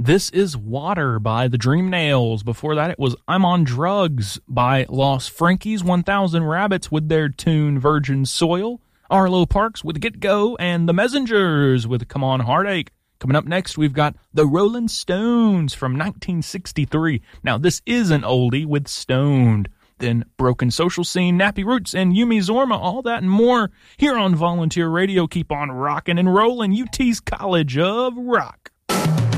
This Is Water by the Dream Nails. Before that, it was I'm on Drugs by Los Frankies, 1000 Rabbits with their tune Virgin Soil, Arlo Parks with Get Go, and The Messengers with Come On Heartache. Coming up next, we've got the Rolling Stones from 1963. Now, this is an oldie with Stoned. Then Broken Social Scene, Nappy Roots, and Yumi Zorma, all that and more here on Volunteer Radio. Keep on rocking and rolling, UT's College of Rock.